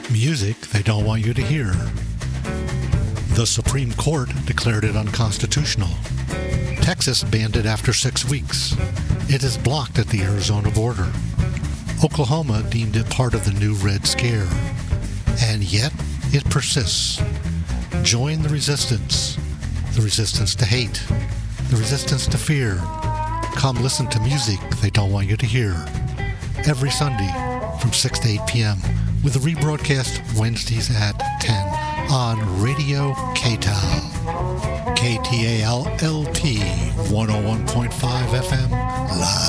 Music they don't want you to hear. The Supreme Court declared it unconstitutional. Texas banned it after 6 weeks. It is blocked at the Arizona border. Oklahoma deemed it part of the new Red Scare. And yet, it persists. Join the resistance to hate, the resistance to fear. Come listen to music they don't want you to hear. Every Sunday from 6 to 8 p.m. with a rebroadcast Wednesdays at 10 on Radio KTAL. KTAL LP 101.5 FM live.